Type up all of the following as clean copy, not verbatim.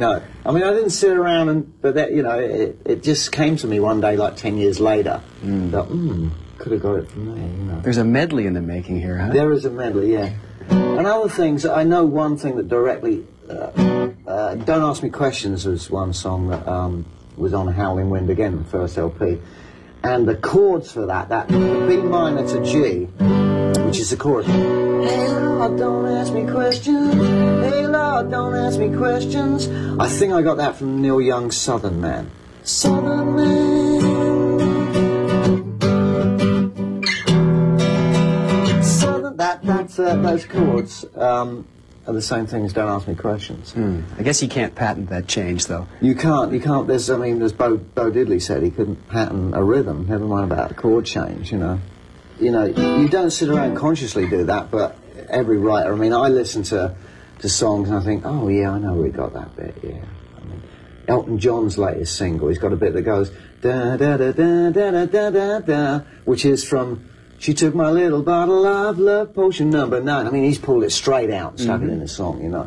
no. I mean, I didn't sit around but that, you know, it just came to me one day, like 10 years later, that, could have got it from there, you know. There's a medley in the making here, huh? There is a medley, yeah. And other things, I know one thing that directly, Don't Ask Me Questions was one song that was on Howling Wind again, the first LP. And the chords for that B minor to G, which is the chorus. Hey Lord, don't ask me questions. Hey Lord, don't ask me questions. I think I got that from Neil Young's Southern Man. Southern Man. Southern, those chords are the same thing as Don't Ask Me Questions. I guess you can't patent that change, though. You can't. There's, I mean, as Bo Diddley said, he couldn't patent a rhythm, never mind about a chord change, you know. You know, you don't sit around consciously do that, but every writer, I mean, I listen to songs and I think, oh yeah, I know we got that bit, yeah. I mean, Elton John's latest single, he's got a bit that goes, da da da da da da da da da, which is from She Took My Little Bottle of Love Potion number 9. I mean, he's pulled it straight out and stuck it in the song, you know.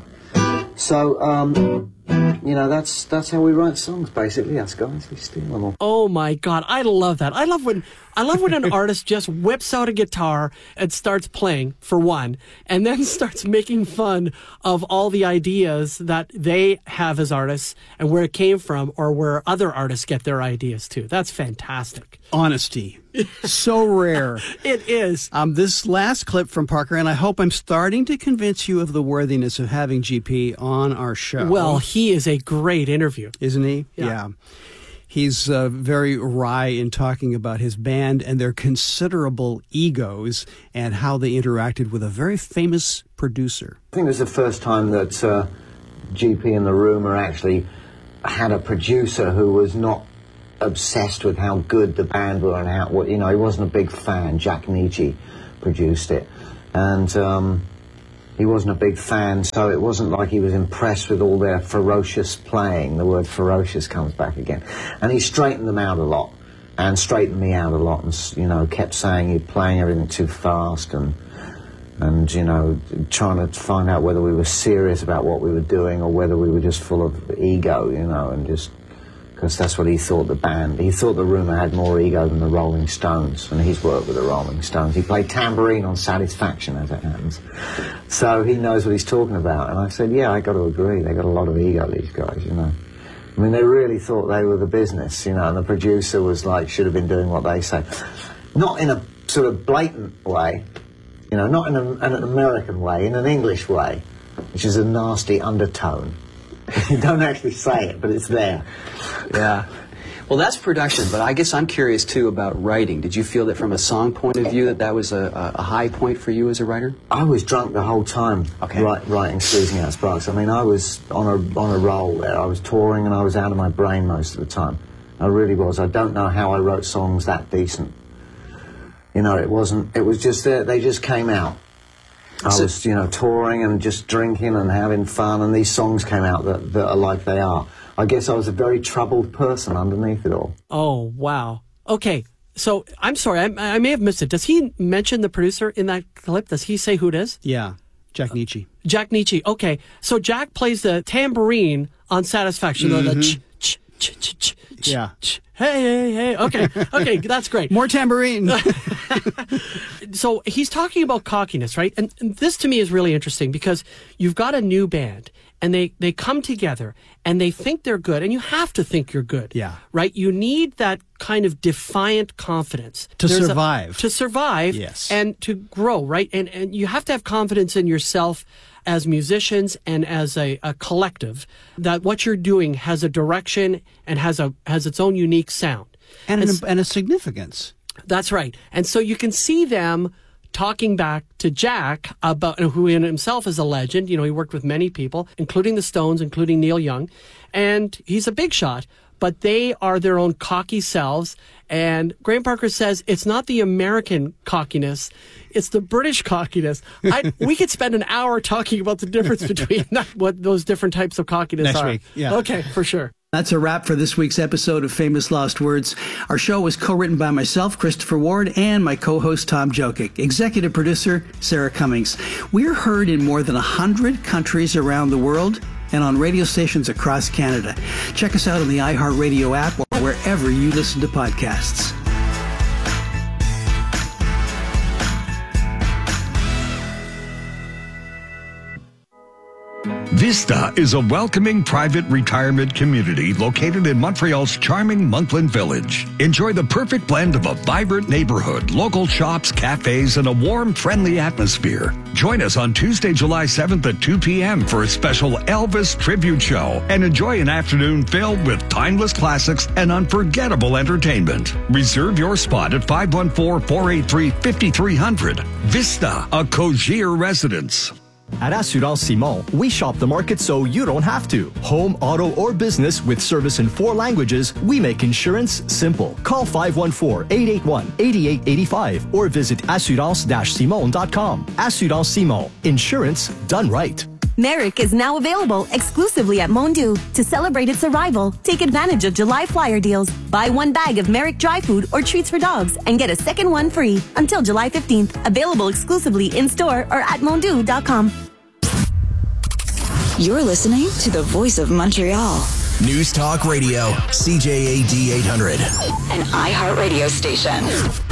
So, you know, that's how we write songs, basically, us guys. We steal them all. Oh my God, I love that. I love when an artist just whips out a guitar and starts playing, for one, and then starts making fun of all the ideas that they have as artists and where it came from or where other artists get their ideas too. That's fantastic. Honesty. So rare. It is. This last clip from Parker, and I hope I'm starting to convince you of the worthiness of having GP on our show. Well, he is a great interview. Isn't he? Yeah. He's very wry in talking about his band and their considerable egos and how they interacted with a very famous producer. I think it was the first time that GP and the Rumour actually had a producer who was not obsessed with how good the band were and how, you know, he wasn't a big fan. Jack Nietzsche produced it, and he wasn't a big fan, so it wasn't like he was impressed with all their ferocious playing. The word ferocious comes back again. And he straightened them out a lot, and straightened me out a lot, and, you know, kept saying you're playing everything too fast, and you know, trying to find out whether we were serious about what we were doing or whether we were just full of ego, you know, and just... because that's what he thought he thought the Rumour had more ego than the Rolling Stones, and he's worked with the Rolling Stones. He played tambourine on Satisfaction, as it happens. So he knows what he's talking about. And I said, yeah, I got to agree. They got a lot of ego, these guys, you know. I mean, they really thought they were the business, you know, and the producer was like, should have been doing what they say. Not in a sort of blatant way, you know, not in an American way, in an English way, which is a nasty undertone. You don't actually say it, but it's there. Yeah. Well, that's production, but I guess I'm curious, too, about writing. Did you feel that from a song point of view that was a high point for you as a writer? I was drunk the whole time writing Squeezing Out Sparks. I mean, I was on a roll there. I was touring and I was out of my brain most of the time. I really was. I don't know how I wrote songs that decent. You know, it was just they just came out. I was, you know, touring and just drinking and having fun, and these songs came out that are like they are. I guess I was a very troubled person underneath it all. Oh, wow. Okay, so I'm sorry, I may have missed it. Does he mention the producer in that clip? Does he say who it is? Yeah, Jack Nietzsche. Jack Nietzsche, okay. So Jack plays the tambourine on Satisfaction, the ch-ch-ch-ch. Yeah. Hey. Okay, that's great. More tambourine. So he's talking about cockiness, right? And this to me is really interesting because you've got a new band and they come together and they think they're good, and you have to think you're good. Yeah. Right? You need that kind of defiant confidence. To survive. To survive. Yes. And to grow, right? And you have to have confidence in yourself as musicians and as a collective, that what you're doing has a direction and has its own unique sound. And a significance. That's right. And so you can see them talking back to Jack, about who in himself is a legend. You know, he worked with many people, including the Stones, including Neil Young. And he's a big shot, but they are their own cocky selves. And Graham Parker says it's not the American cockiness, it's the British cockiness. We could spend an hour talking about the difference between what those different types of cockiness next are. week. Yeah. Okay, for sure. That's a wrap for this week's episode of Famous Lost Words. Our show was co-written by myself, Christopher Ward, and my co-host, Tom Jokic. Executive producer, Sarah Cummings. We're heard in more than 100 countries around the world, and on radio stations across Canada. Check us out on the iHeartRadio app or wherever you listen to podcasts. Vista is a welcoming private retirement community located in Montreal's charming Monkland Village. Enjoy the perfect blend of a vibrant neighborhood, local shops, cafes, and a warm, friendly atmosphere. Join us on Tuesday, July 7th at 2 p.m. for a special Elvis tribute show and enjoy an afternoon filled with timeless classics and unforgettable entertainment. Reserve your spot at 514-483-5300. Vista, a Cogier residence. At Assurance Simon, we shop the market so you don't have to. Home, auto, or business with service in 4 languages, we make insurance simple. Call 514-881-8885 or visit assurance-simon.com. Assurance Simon. Insurance done right. Merrick is now available exclusively at Mondu. To celebrate its arrival, take advantage of July flyer deals. Buy 1 bag of Merrick dry food or treats for dogs and get a second one free until July 15th. Available exclusively in-store or at mondu.com. You're listening to the Voice of Montreal. News Talk Radio, CJAD 800. An iHeart radio station.